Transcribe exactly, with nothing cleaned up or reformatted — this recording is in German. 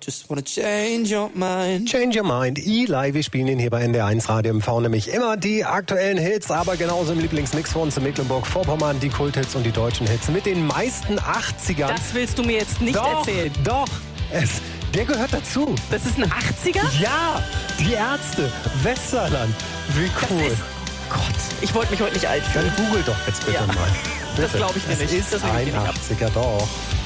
Just wanna change your mind. Change your mind. Eli, wir spielen ihn hier bei N D R eins Radio M V, nämlich immer die aktuellen Hits, aber genauso im Lieblingsmix von uns in Mecklenburg-Vorpommern, die Kulthits und die deutschen Hits mit den meisten achtzigern. Das willst du mir jetzt nicht doch, erzählen. Doch, es, der gehört dazu. Das ist ein achtziger? Ja, die Ärzte, Westerland. Wie cool. Das ist, oh Gott, ich wollte mich heute nicht alt fühlen. Dann google doch jetzt bitte ja. mal. Bitte. Das glaube ich dir nicht. Es ist das ein achtziger, doch.